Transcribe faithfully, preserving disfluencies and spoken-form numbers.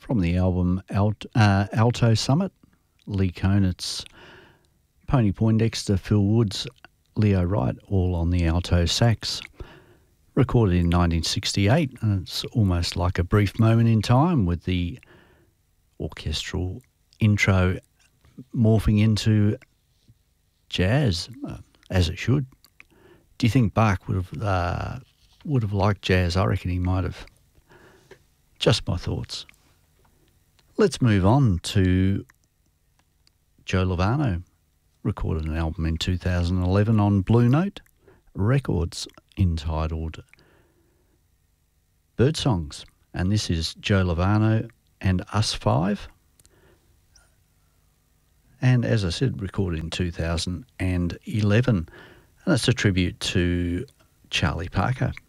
from the album Alt, uh, Alto Summit, Lee Konitz, Pony Poindexter, Phil Woods, Leo Wright, all on the alto sax. Recorded in nineteen sixty-eight, and it's almost like a brief moment in time with the orchestral intro morphing into jazz, uh, as it should. Do you think Bach would have uh, would have liked jazz? I reckon he might have. Just my thoughts. Let's move on to Joe Lovano. Recorded an album in two thousand eleven on Blue Note Records entitled Birdsongs. And this is Joe Lovano and Us Five. And as I said, recorded in two thousand eleven. And it's a tribute to Charlie Parker.